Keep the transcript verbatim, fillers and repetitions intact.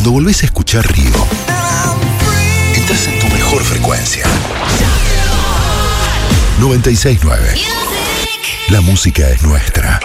Cuando volvés a escuchar Río, entras en tu mejor frecuencia. noventa y seis punto nueve. La música es nuestra.